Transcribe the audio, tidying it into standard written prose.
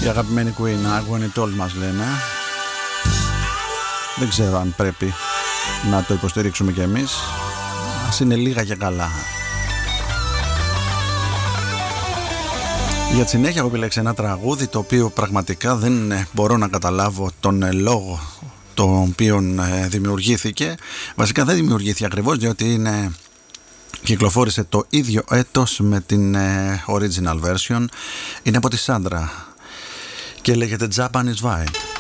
Η αγαπημένη Queen, I want it all μας λένε. Δεν ξέρω αν πρέπει να το υποστηρίξουμε κι εμείς. Ας είναι λίγα και καλά. Για τη συνέχεια έχω επιλέξει ένα τραγούδι το οποίο πραγματικά δεν μπορώ να καταλάβω τον λόγο τον οποίο δημιουργήθηκε. Βασικά δεν δημιουργήθηκε ακριβώς, διότι κυκλοφόρησε το ίδιο έτος με την original version. Είναι από τη Sandra και λέγεται Japanese Vibe.